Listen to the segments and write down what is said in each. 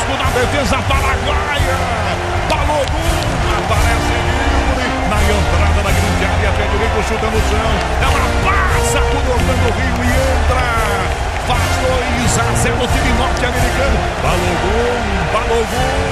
risco na defesa paraguaia. Balogun aparece livre na entrada da grande área, pé direito, chuta no chão. Ela passa por Orlando Rio e entra. Faz 2-0 o time norte-americano. Balogun.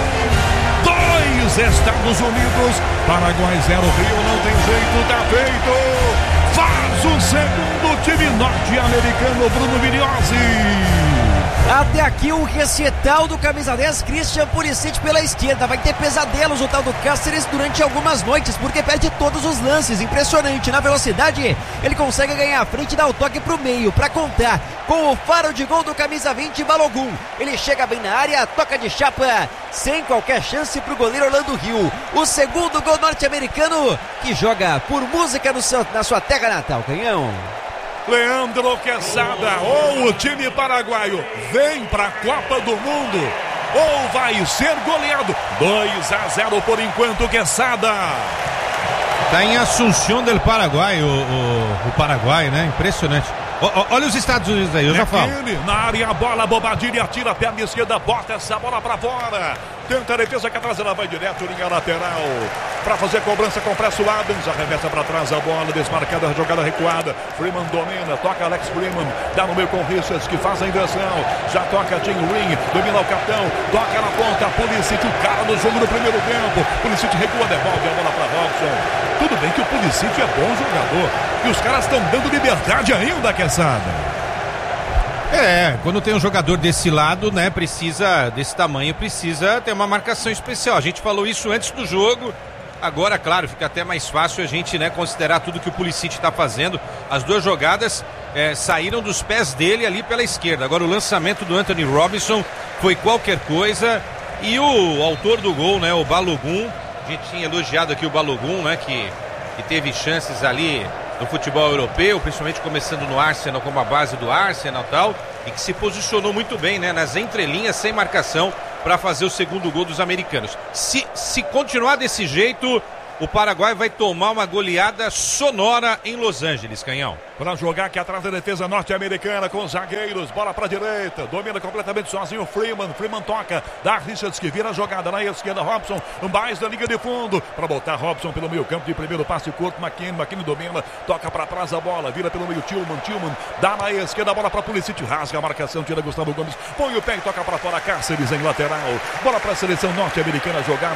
2 Estados Unidos, Paraguai 0, Rio não tem jeito, tá feito. Faz o segundo time norte-americano, Bruno Vignozzi. Até aqui o recital do camisa 10, Christian Pulisic pela esquerda. Vai ter pesadelos o tal do Cáceres durante algumas noites, porque perde todos os lances. Impressionante, na velocidade ele consegue ganhar a frente e dar o toque pro meio, pra contar com o faro de gol do camisa 20, Balogun. Ele chega bem na área, toca de chapa, sem qualquer chance pro goleiro Orlando Rio. O segundo gol norte-americano, que joga por música na sua terra natal, Canhão. Leandro Quesada, ou o time paraguaio vem para a Copa do Mundo, ou vai ser goleado. 2-0 por enquanto, Quesada. Tá em Assunção del Paraguai, o Paraguai, né? Impressionante. Olha os Estados Unidos aí, eu já falo. Na área, a bola, Bobadilha atira a perna esquerda, bota essa bola pra fora. Tenta a defesa que atrás, ela vai direto, linha lateral. Pra fazer a cobrança com pressa o Adams, arremessa pra trás a bola, desmarcada, jogada recuada. Freeman domina, toca Alex Freeman, dá no meio com Richards, que faz a inversão. Já toca Jim Ring, domina o capitão, toca na ponta, Pulisic, o cara do jogo no primeiro tempo. Pulisic recua, devolve a bola pra Robson. Tudo bem que o Pulisic é bom jogador, e os caras estão dando liberdade ainda, Quesada. Quando tem um jogador desse lado, né, desse tamanho, precisa ter uma marcação especial. A gente falou isso antes do jogo. Agora, claro, fica até mais fácil a gente, né, considerar tudo que o Pulisic está fazendo. As duas jogadas saíram dos pés dele ali pela esquerda. Agora o lançamento do Anthony Robinson foi qualquer coisa. E o autor do gol, né, o Balogun, a gente tinha elogiado aqui o Balogun, né, que teve chances ali no futebol europeu, principalmente começando no Arsenal, como a base do Arsenal e tal, e que se posicionou muito bem, né, nas entrelinhas, sem marcação, para fazer o segundo gol dos americanos. Se continuar desse jeito, o Paraguai vai tomar uma goleada sonora em Los Angeles, Canhão. Para jogar aqui atrás da defesa norte-americana com os zagueiros, bola para a direita, domina completamente sozinho Freeman toca, dá Richards que vira a jogada na esquerda, Robson, mais da liga de fundo, para botar Robson pelo meio campo de primeiro passe curto, McKinney domina, toca para trás a bola, vira pelo meio, Tillman, dá na esquerda, a bola para Pulisic, rasga a marcação, tira Gustavo Gomes, põe o pé e toca para fora, Cáceres em lateral, bola para a seleção norte-americana jogar,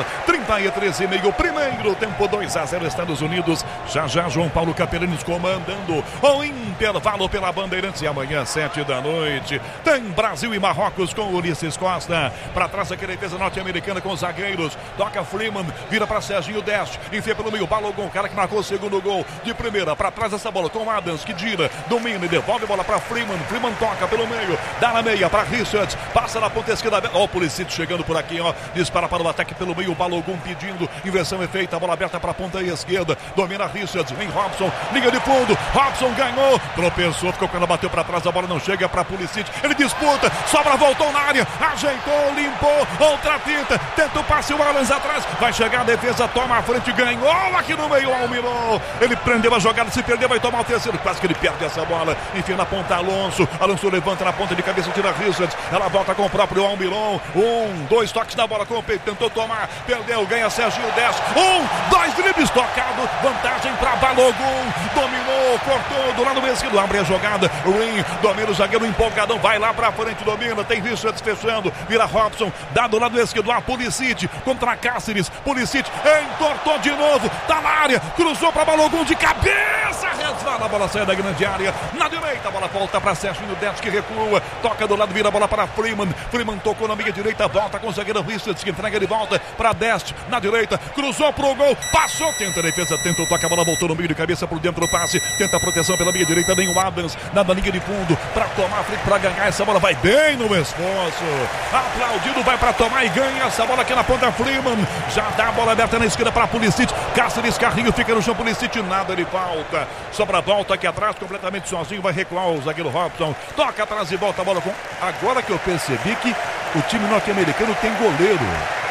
33,5, primeiro tempo, 2-0 Estados Unidos, já João Paulo Capelanes comandando o intervalo pela Bandeirantes, e amanhã 7 da noite tem Brasil e Marrocos com Ulisses Costa, para trás aqui a defesa norte-americana com os zagueiros, toca Freeman, vira para Serginho Deste, enfia pelo meio, Balogun, o cara que marcou o segundo gol de primeira, para trás essa bola com Adams, que gira, domina e devolve a bola para Freeman toca pelo meio, dá na meia para Richards, passa na ponta esquerda, o Pulisic chegando por aqui, dispara para o ataque pelo meio, Balogun pedindo, inversão é feita, a bola aberta para a ponta esquerda, domina Richards, vem Robson, liga de fundo, Robson ganhou, tropeçou, ficou quando bateu para trás, a bola não chega para Pulisic, ele disputa, sobra, voltou na área, ajeitou, limpou, outra tinta, tenta o passe, o Alans atrás, vai chegar a defesa, toma a frente, ganhou aqui no meio, Almiron, ele prendeu a jogada, se perdeu, vai tomar o terceiro, quase que ele perde essa bola, enfim, na ponta Alonso levanta na ponta de cabeça, tira Richards, ela volta com o próprio Almiron, 2 toques na bola com o peito, tentou tomar, perdeu, ganha Serginho 10, 2 dribles, tocado, vantagem para Balogun, dominou, cortou do lado esquerdo, abre a jogada, Ring, domina o zagueiro empolgadão, vai lá pra frente, domina, tem Richards fechando, vira Robson, dá do lado esquerdo, Pulisic contra Cáceres, Pulisic entortou de novo, tá na área, cruzou pra Balogun de cabeça, resvala, a bola sai da grande área, na direita, a bola volta pra Serginho Dete que recua, toca do lado, vira a bola para Freeman tocou na meia direita, volta com o zagueiro Richards que entrega de volta pra Deste, na direita, cruzou pro gol, passou, tenta a defesa, tenta o toque, a bola voltou no meio de cabeça por dentro do passe, tenta a proteção pela meia direita, vem o Adams, na linha de fundo, pra tomar a frente, pra ganhar essa bola, vai bem no esforço, aplaudido, vai pra tomar e ganha essa bola aqui na ponta, Freeman, já dá a bola aberta na esquerda pra Pulisic, Cáceres, carrinho, fica no chão, Pulisic, nada de falta, sobra a volta aqui atrás, completamente sozinho, vai recuar o zagueiro Robson, toca atrás e volta a bola com, agora que eu percebi que o time norte-americano tem goleiro,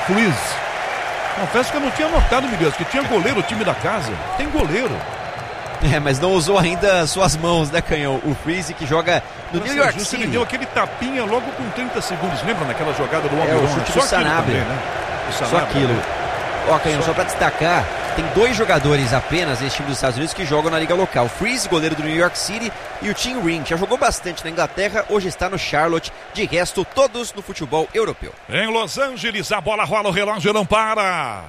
Confesso que eu não tinha notado, Miguel, que tinha goleiro o time da casa. Tem goleiro. Mas não usou ainda suas mãos, né, Canhão? O Freeze que joga no New York City. Ele deu aquele tapinha logo com 30 segundos. Lembra naquela jogada do o chute do Sanabria, né? Só aquilo. Ó, Canhão, só pra destacar, tem 2 jogadores apenas nesse time dos Estados Unidos que jogam na liga local. O Freeze, goleiro do New York City, e o Tim Ring, já jogou bastante na Inglaterra, hoje está no Charlotte. De resto, todos no futebol europeu. Em Los Angeles, a bola rola, o relógio não para.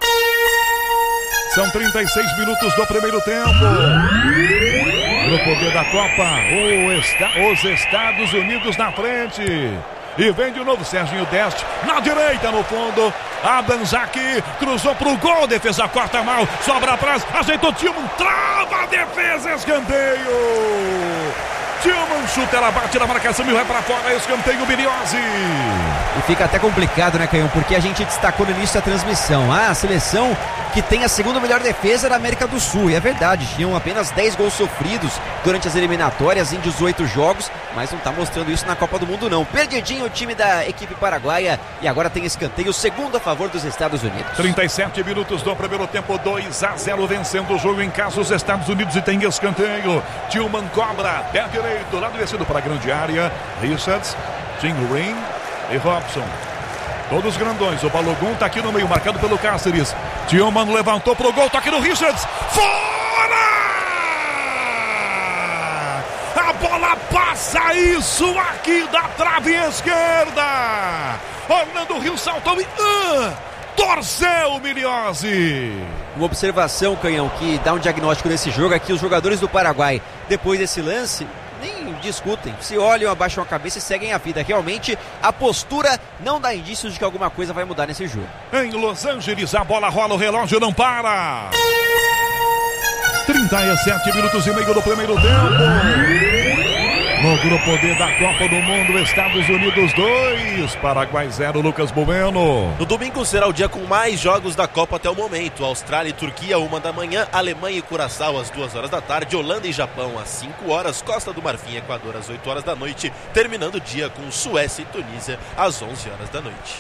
São 36 minutos do primeiro tempo. Grupo B da Copa, os Estados Unidos na frente. E vem de novo Serginho Deste, na direita no fundo. Adanzaki cruzou pro gol, defesa corta mal, sobra atrás, ajeitou Tillman, trava a defesa, escanteio. Tillman chuta, ela bate na marcação e vai pra fora, escanteio Biriozzi. E fica até complicado, né, Canhão? Porque a gente destacou no início da transmissão. A seleção que tem a segunda melhor defesa da América do Sul. E é verdade, tinham apenas 10 gols sofridos durante as eliminatórias em 18 jogos, mas não tá mostrando isso na Copa do Mundo, não. Perdidinho o time da equipe paraguaia e agora tem escanteio, segundo a favor dos Estados Unidos. 37 minutos do primeiro tempo, 2-0 vencendo o jogo em casa os Estados Unidos e tem escanteio. Tillman cobra, pé direito, lado descido para a grande área. Richards, Tim Ring e Robson. Todos grandões, o Balogun tá aqui no meio, marcado pelo Cáceres. Tillman levantou pro gol, toque no Richards. Fora! A bola passa, isso aqui da trave esquerda. Orlando Rio saltou e torceu o Biriozzi. Uma observação, Canhão, que dá um diagnóstico desse jogo aqui. Os jogadores do Paraguai, depois desse lance, nem discutem, se olham, abaixam a cabeça e seguem a vida. Realmente a postura não dá indícios de que alguma coisa vai mudar nesse jogo. Em Los Angeles a bola rola, o relógio não para. 37 minutos e meio do primeiro tempo. No grupo D da Copa do Mundo, Estados Unidos 2, Paraguai 0, Lucas Bueno. No domingo será o dia com mais jogos da Copa até o momento. Austrália e Turquia, 1 da manhã, Alemanha e Curaçao às 2 horas da tarde, Holanda e Japão às 5 horas, Costa do Marfim e Equador às 8 horas da noite, terminando o dia com Suécia e Tunísia às 11 horas da noite.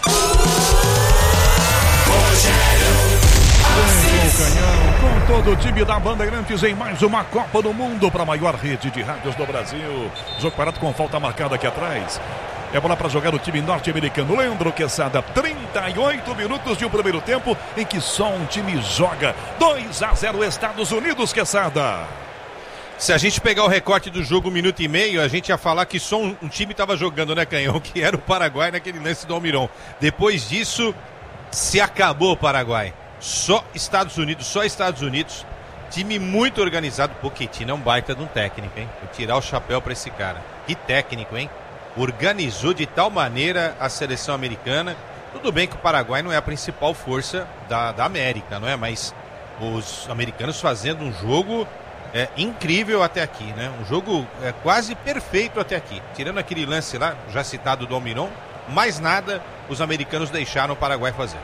Canhão, com todo o time da Bandeirantes em mais uma Copa do Mundo para a maior rede de rádios do Brasil. Jogo parado com falta marcada aqui atrás. É bola para jogar o time norte-americano. Leandro Quesada, 38 minutos de um primeiro tempo em que só um time joga. 2-0 Estados Unidos, Quesada. Se a gente pegar o recorte do jogo 1 minuto e meio, a gente ia falar que só um time estava jogando, né, Canhão? Que era o Paraguai naquele lance do Almirón. Depois disso, se acabou o Paraguai. Só Estados Unidos. Time muito organizado. Pochettino é um baita de um técnico, hein? Vou tirar o chapéu para esse cara. Que técnico, hein? Organizou de tal maneira a seleção americana. Tudo bem que o Paraguai não é a principal força da América, não é? Mas os americanos fazendo um jogo incrível até aqui, né? Um jogo quase perfeito até aqui. Tirando aquele lance lá, já citado do Almirón, mais nada os americanos deixaram o Paraguai fazer.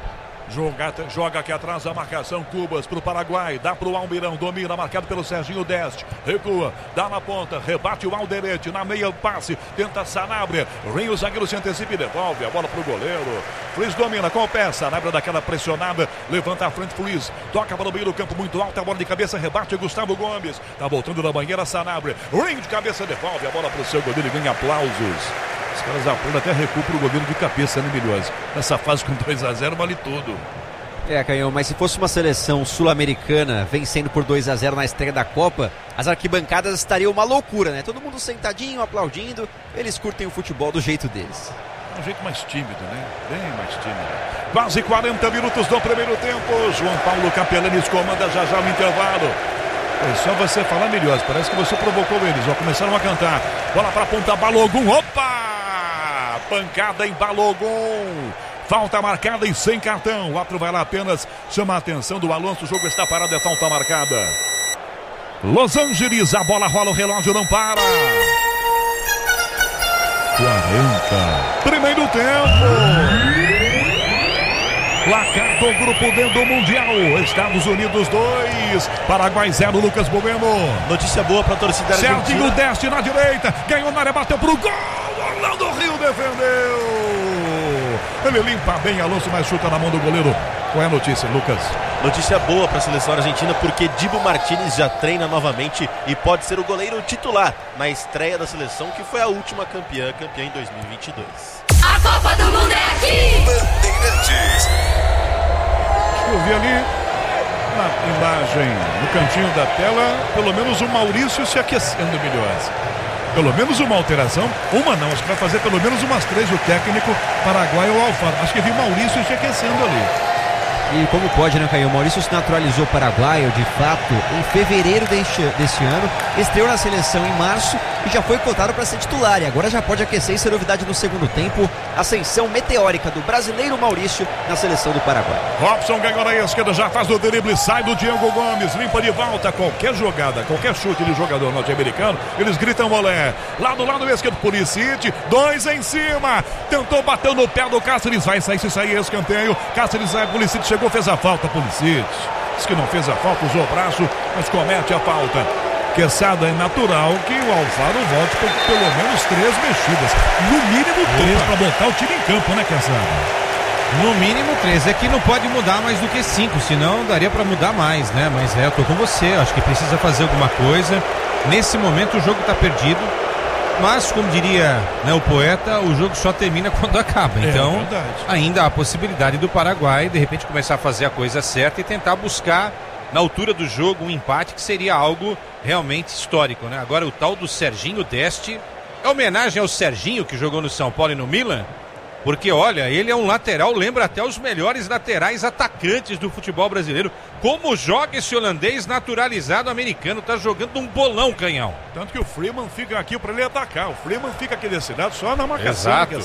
Joga aqui atrás a marcação, Cubas pro Paraguai, dá pro Almirão, domina, marcado pelo Serginho Deste, recua, dá na ponta, rebate o Alderete, na meia passe, tenta Sanabria, o zagueiro se antecipa e devolve a bola pro goleiro. Flies domina com o pé, Sanabria daquela pressionada, levanta a frente, Flies, toca para o meio do campo muito alto, a bola de cabeça, rebate Gustavo Gomes, tá voltando da banheira Sanabria, Ring de cabeça, devolve a bola pro seu goleiro e ganha aplausos. Os caras aprendem até recuo pro goleiro de cabeça, né, Milhões? Nessa fase com 2-0 vale tudo. Canhão, mas se fosse uma seleção sul-americana vencendo por 2-0 na estreia da Copa, as arquibancadas estariam uma loucura, né? Todo mundo sentadinho, aplaudindo, eles curtem o futebol do jeito deles. É um jeito mais tímido, né? Bem mais tímido. Quase 40 minutos do primeiro tempo. João Paulo Capelanes comanda já no intervalo. É só você falar, Milhões, parece que você provocou eles, já começaram a cantar. Bola pra ponta, Balogun, opa! Pancada em Balogun. Falta marcada e sem cartão. O árbitro vai lá apenas, chama a atenção do Alonso. O jogo está parado, é falta marcada. Los Angeles, a bola rola, o relógio não para. 40. Primeiro tempo. Placar do grupo D do Mundial. Estados Unidos 2, Paraguai 0, Lucas Bueno. Notícia boa para a torcida argentina. Serginho Deste na direita, ganhou na área, bateu pro gol. Orlando Rio defendeu. Ele limpa bem Alonso, mas chuta na mão do goleiro. Qual é a notícia, Lucas? Notícia boa para a seleção argentina, porque Dibu Martínez já treina novamente e pode ser o goleiro titular na estreia da seleção, que foi a última campeã em 2022. A Copa do Mundo é aqui! Bandeirantes. Eu vi ali na imagem, no cantinho da tela, pelo menos o Maurício se aquecendo, Milhões. Pelo menos uma alteração, uma não, acho que vai fazer pelo menos umas 3 o técnico paraguaio Alfaro. Acho que vi o Maurício se aquecendo ali. E como pode, né, Caio? O Maurício se naturalizou paraguaio, de fato, em fevereiro deste ano, estreou na seleção em março e já foi cotado para ser titular. E agora já pode aquecer e ser novidade no segundo tempo. Ascensão meteórica do brasileiro Maurício na seleção do Paraguai. Robson ganhou na esquerda, já faz o drible, sai do Diego Gomes, limpa de volta. Qualquer jogada, qualquer chute de jogador norte-americano, eles gritam olé. Lá do lado esquerdo, Pulisic, 2 em cima, tentou, bateu no pé do Cáceres, vai sair, se sair escanteio. Cáceres sai, Pulisic chegou, fez a falta, Pulisic. Diz que não fez a falta, usou o braço, mas comete a falta. Quesada, é natural que o Alfaro volte por pelo menos 3 mexidas. No mínimo 3 para botar o time em campo, né, Quesada? No mínimo 3. É que não pode mudar mais do que 5, senão daria para mudar mais, né? Mas eu tô com você, acho que precisa fazer alguma coisa. Nesse momento o jogo tá perdido, mas como diria, né, o poeta, o jogo só termina quando acaba. Então, ainda há a possibilidade do Paraguai de repente começar a fazer a coisa certa e tentar buscar na altura do jogo um empate, que seria algo realmente histórico, né? Agora o tal do Serginho Deste é homenagem ao Serginho que jogou no São Paulo e no Milan, porque olha, ele é um lateral, lembra até os melhores laterais atacantes do futebol brasileiro. Como joga esse holandês naturalizado americano, tá jogando um bolão, Canhão. Tanto que o Freeman fica aqui para ele atacar, o Freeman fica aqui desse lado só na marcação. Exato.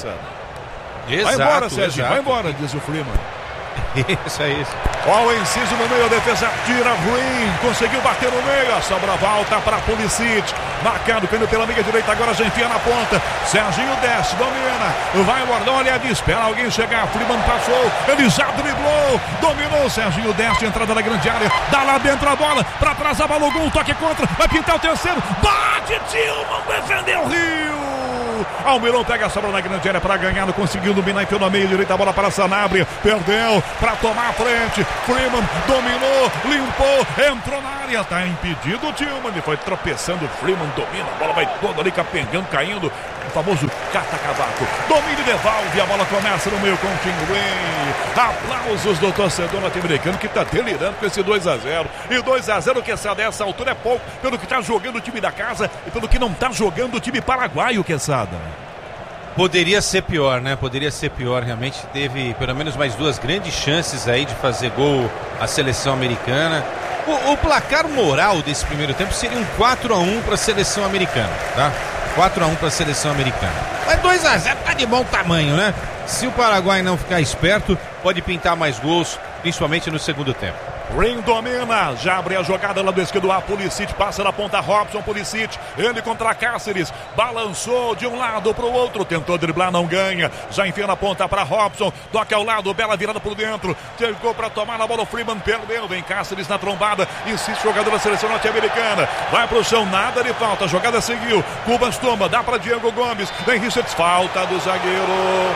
Vai embora, Serginho, vai embora, diz o Freeman. Isso é isso. Ó, o inciso no meio, a defesa tira ruim, conseguiu bater no meio, a sobra volta para Pulisic, marcado, caindo pela meia direita, agora já enfia na ponta, Serginho desce, domina, vai guardar, olha, espera alguém chegar, Freeman passou, ele já driblou, dominou, Serginho desce, entrada na grande área, dá lá dentro a bola, para trás a bola, um toque contra, vai pintar o terceiro, bate, Tillman, defendeu o Rio. Almirão pega a sobra na grande área para ganhar, não conseguiu dominar, enfiou na meia direita, a bola para Sanabria, perdeu para tomar a frente, Freeman dominou, limpou, entrou na área, tá impedido o Tillman, ele foi tropeçando, o Freeman domina, a bola vai toda ali capengando, caindo, o famoso cata-cavaco, domina e devolve, a bola começa no meio com o Tim Wayne, aplausos do torcedor norte-americano que tá delirando com esse 2-0, e 2-0 que essa altura é pouco, pelo que tá jogando o time da casa e pelo que não tá jogando o time paraguaio, Quesada. Poderia ser pior, né? Poderia ser pior, realmente teve pelo menos mais 2 grandes chances aí de fazer gol a seleção americana. O placar moral desse primeiro tempo seria um 4-1 para a seleção americana, tá? 4-1 para a seleção americana. Mas 2-0 tá de bom tamanho, né? Se o Paraguai não ficar esperto, pode pintar mais gols, principalmente no segundo tempo. Ring domina, já abre a jogada lá do esquerdo, a Pulisic passa na ponta, Robson, Pulisic, ele contra Cáceres, balançou de um lado para o outro, tentou driblar, não ganha, já enfia na ponta para Robson, toque ao lado, bela virada por dentro, chegou para tomar na bola, o Freeman perdeu, vem Cáceres na trombada, insiste jogador da seleção norte-americana, vai pro chão, nada de falta, a jogada seguiu, Cubas toma, dá para Diego Gomes, vem Richards, falta do zagueiro.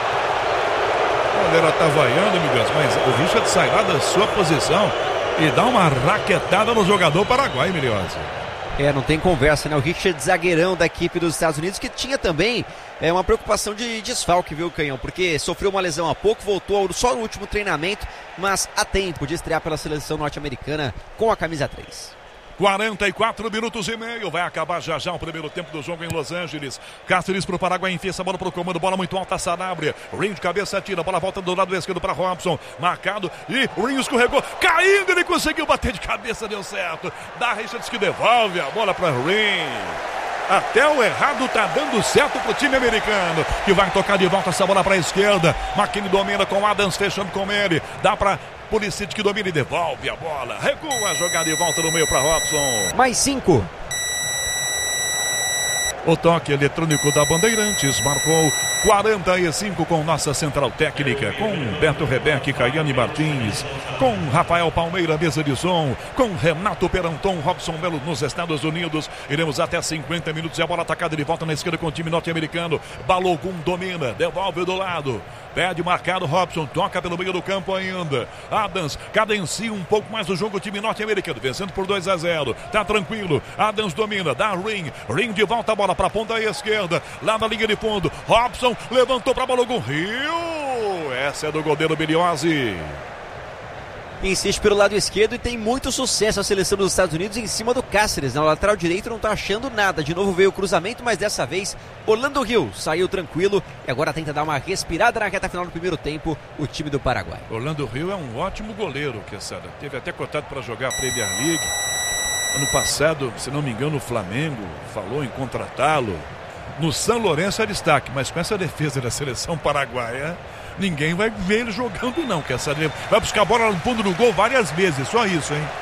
A galera tá vaiando, amigos, mas o Richard sai lá da sua posição e dá uma raquetada no jogador paraguaio, Miliosi. Não tem conversa, né? O Richard, zagueirão da equipe dos Estados Unidos, que tinha também uma preocupação de desfalque, viu, Canhão? Porque sofreu uma lesão há pouco, voltou só no último treinamento, mas há tempo de estrear pela seleção norte-americana com a camisa 3. 44 minutos e meio, vai acabar já o primeiro tempo do jogo em Los Angeles. Cáceres pro Paraguai, enfia essa bola pro comando, bola muito alta, Sanabria, Ring de cabeça, tira, bola volta do lado esquerdo para Robson, marcado, e o Ring escorregou, caindo, ele conseguiu bater de cabeça, deu certo, dá Richards que devolve a bola para Ring. Até o errado tá dando certo pro time americano, que vai tocar de volta essa bola para a esquerda, McKinney domina com Adams, fechando com ele, dá para Pulisic que domina e devolve a bola, recua a jogada e volta no meio para Robson. Mais 5. O toque eletrônico da Bandeirantes marcou 45 com nossa central técnica, com Beto Rebeque, Caiane Martins, com Rafael Palmeira, mesa de som, com Renato Peranton, Robson Melo nos Estados Unidos. Iremos até 50 minutos e a bola atacada de volta na esquerda com o time norte-americano. Balogun domina, devolve do lado. Pede marcado, Robson, toca pelo meio do campo ainda. Adams cadencia um pouco mais o jogo, o time norte-americano, vencendo por 2-0. Tá tranquilo, Adams domina, dá Ring de volta, a bola pra ponta esquerda, lá na linha de fundo. Robson levantou pra Balogun, Rio. Essa é do goleiro Biliose. Insiste pelo lado esquerdo e tem muito sucesso a seleção dos Estados Unidos em cima do Cáceres. Na lateral direito não tá achando nada. De novo veio o cruzamento, mas dessa vez Orlando Rio saiu tranquilo e agora tenta dar uma respirada na reta final do primeiro tempo o time do Paraguai. Orlando Rio é um ótimo goleiro, Quesada. Teve até cotado para jogar a Premier League. Ano passado, se não me engano, o Flamengo falou em contratá-lo. No São Lourenço é destaque, mas com essa defesa da seleção paraguaia, ninguém vai ver ele jogando não, quer saber? Vai buscar a bola no fundo do gol várias vezes, só isso, hein?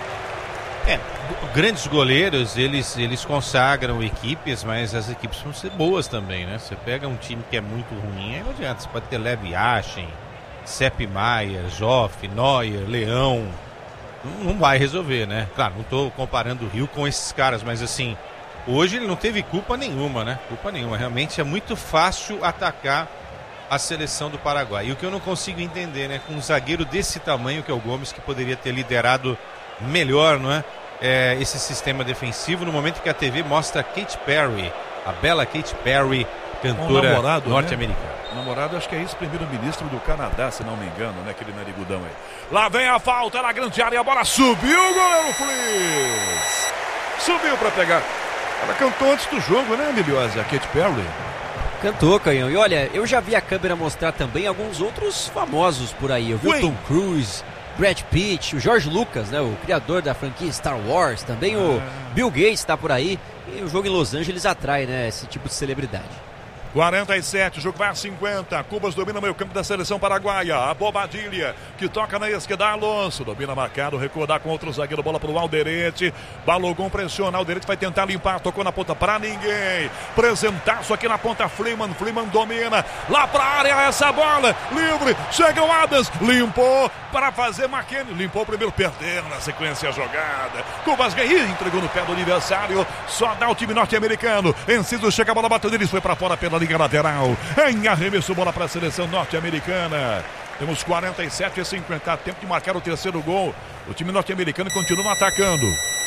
Grandes goleiros, eles consagram equipes, mas as equipes vão ser boas também, né? Você pega um time que é muito ruim, aí não adianta, você pode ter Levi Achen, Sepp Maier, Joff, Neuer, Leão, não vai resolver, né? Claro, não estou comparando o Rio com esses caras, mas assim, hoje ele não teve culpa nenhuma, né? Culpa nenhuma, realmente é muito fácil atacar a seleção do Paraguai. E o que eu não consigo entender, né? Com um zagueiro desse tamanho que é o Gomes, que poderia ter liderado melhor, não é? Esse sistema defensivo, no momento que a TV mostra a Katy Perry, a bela Katy Perry, cantora norte-americana. Né? O namorado, acho que é ex-primeiro-ministro do Canadá, se não me engano, né? Aquele narigudão aí. Lá vem a falta na grande área, a bola subiu, o goleiro Fliss. Subiu para pegar. Ela cantou antes do jogo, né, Miliose, a Katy Perry? Cantou, Canhão. E olha, eu já vi a câmera mostrar também alguns outros famosos por aí. Eu vi o Tom Cruise, Brad Pitt, o George Lucas, né, o criador da franquia Star Wars, também o Bill Gates está por aí. E o jogo em Los Angeles atrai, né, esse tipo de celebridade. 47, o jogo vai a 50. Cubas domina o meio campo da seleção paraguaia. A Bobadilha, que toca na esquerda. Alonso domina marcado, recordar com outro zagueiro. Bola para o Alderete. Balogun pressiona. Alderete vai tentar limpar. Tocou na ponta para ninguém. Presentaço aqui na ponta. Freeman domina. Lá para a área essa bola. Livre. Chega o Adams. Limpou para fazer McKennie. Limpou primeiro, perdendo na sequência a jogada. Cubas ganhou, entregou no pé do adversário. Só dá o time norte-americano. Enciso chega a bola, bateu deles. Foi para fora pela liga lateral, em arremesso, bola para a seleção norte-americana. Temos 47-50, tempo de marcar o terceiro gol. O time norte-americano continua atacando.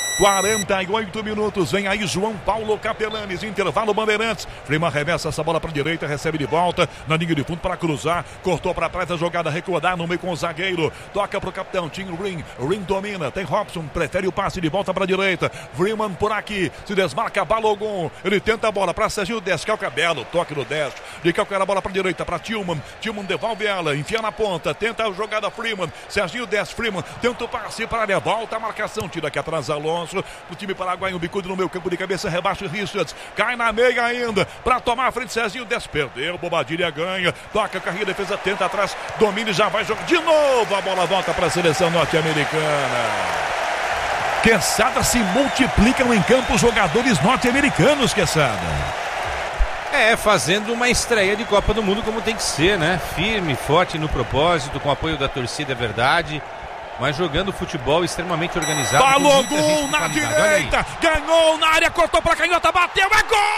48 minutos, vem aí João Paulo Capelanes, intervalo Bandeirantes. Freeman arremessa essa bola para a direita, recebe de volta, na linha de fundo para cruzar, cortou para trás a jogada, recordar no meio com o zagueiro, toca para o capitão, Tim Ring domina, tem Robson, prefere o passe de volta para a direita, Freeman por aqui, se desmarca Balogun, ele tenta a bola para Serginho Dest, calca belo, toque no Dest, de calcar a bola para a direita, para Tillman devolve ela, enfia na ponta, tenta a jogada Freeman, Serginho Dest, Freeman, tenta o passe para a área, volta a marcação, tira aqui atrás Alonso, o time paraguaio, um bicudo no meio campo de cabeça, rebaixa Richards, cai na meia ainda, para tomar a frente, Serginho Dest, perdeu, Bobadilha ganha, toca, carrinha, defesa, tenta atrás, domina e já vai jogar, de novo a bola volta para a seleção norte-americana. Quesada, se multiplicam em campo os jogadores norte-americanos, Quesada. Fazendo uma estreia de Copa do Mundo como tem que ser, né? Firme, forte no propósito, com apoio da torcida, é verdade. Mas jogando futebol extremamente organizado. Balogun na direita, ganhou na área, cortou para a canhota, bateu, é gol!